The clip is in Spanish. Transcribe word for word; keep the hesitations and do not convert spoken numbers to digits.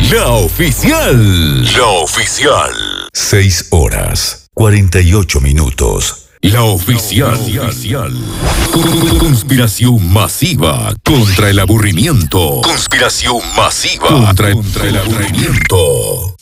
La oficial. La oficial. Seis horas, cuarenta y ocho minutos. La oficial. Conspiración masiva contra el aburrimiento. Conspiración masiva contra, contra el aburrimiento.